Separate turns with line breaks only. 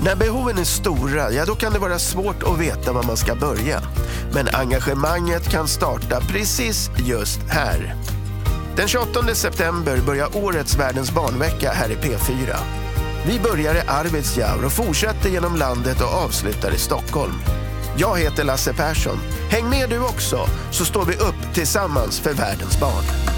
När behoven är stora, ja då kan det vara svårt att veta var man ska börja. Men engagemanget kan starta precis just här. Den 28 september börjar årets Världens barnvecka här i P4. Vi börjar i Arvidsjaur och fortsätter genom landet och avslutar i Stockholm. Jag heter Lasse Persson. Häng med du också, så står vi upp tillsammans för världens barn.